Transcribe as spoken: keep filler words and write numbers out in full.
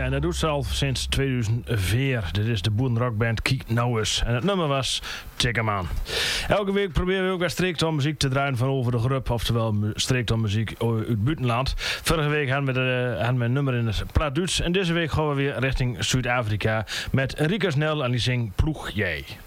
En dat doet ze al sinds tweeduizend vier. Dit is de boerenrockband Kiek Nou eens. En het nummer was Check 'em aan. Elke week proberen we ook weer streektaal muziek te draaien van over de grup. Oftewel streektaal muziek uit het buitenland. Vorige week hadden we, de, hadden we een nummer in het Plaat-Duits. En deze week gaan we weer richting Zuid-Afrika met Rika Snel en die zingt Ploeg Jij.